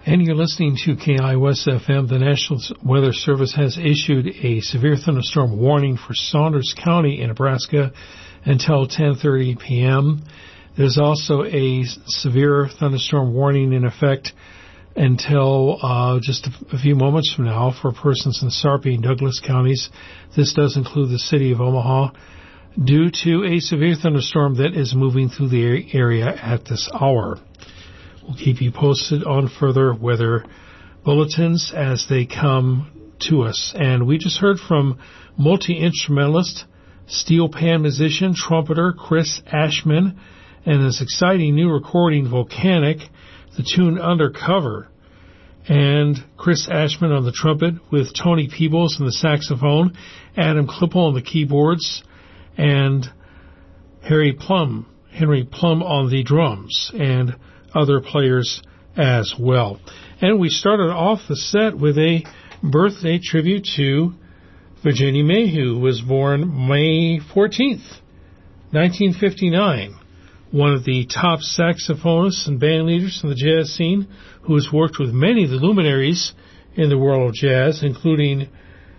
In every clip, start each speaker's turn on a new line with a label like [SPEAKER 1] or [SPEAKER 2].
[SPEAKER 1] And you're listening to KIUS FM. The National Weather Service has issued a severe thunderstorm warning for Saunders County in Nebraska until 10:30 p.m. There's also a severe thunderstorm warning in effect until just a few moments from now for persons in Sarpy and Douglas counties. This does include the city of Omaha, due to a severe thunderstorm that is moving through the area at this hour. We'll keep you posted on further weather bulletins as they come to us. And we just heard from multi-instrumentalist, steel pan musician, trumpeter Chris Ashman, and his exciting new recording, Volcanic, the tune Undercover. And Chris Ashman on the trumpet with Tony Peebles on the saxophone, Adam Klippel on the keyboards, and Henry Plum on the drums, and other players as well. And we started off the set with a birthday tribute to Virginia Mayhew, who was born May 14th, 1959. One of the top saxophonists and band leaders in the jazz scene, who has worked with many of the luminaries in the world of jazz, including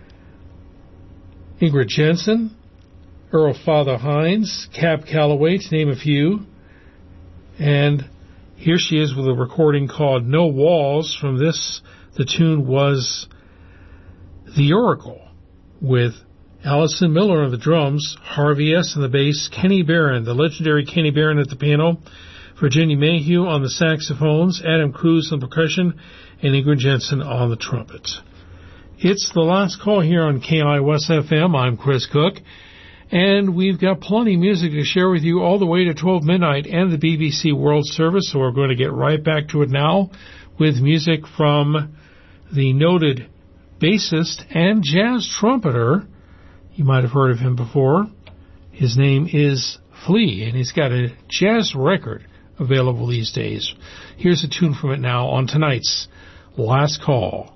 [SPEAKER 1] Ingrid Jensen, Earl Father Hines, Cab Calloway, to name a few. And here she is with a recording called No Walls. From this, the tune was The Oracle, with Allison Miller on the drums, Harvey S. on the bass, Kenny Barron, the legendary Kenny Barron at the piano, Virginia Mayhew on the saxophones, Adam Cruz on percussion, and Ingrid Jensen on the trumpet. It's the last call here on KIUS FM. I'm Chris Cook. And we've got plenty of music to share with you all the way to 12 midnight and the BBC World Service, so we're going to get right back to it now with music from the noted bassist and jazz trumpeter. You might have heard of him before. His name is Flea, and he's got a jazz record available these days. Here's a tune from it now on tonight's Last Call.